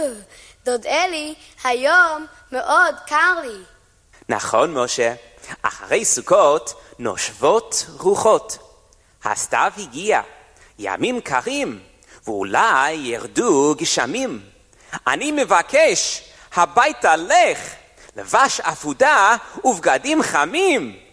דוד אלי, היום מאוד קר לי. נכון, משה. אחרי סוכות נושבות רוחות. הסתיו הגיע, ימים קרים, ואולי ירדו גשמים. אני מבקש, הביתה לך, לבש אפודה ובגדים חמים.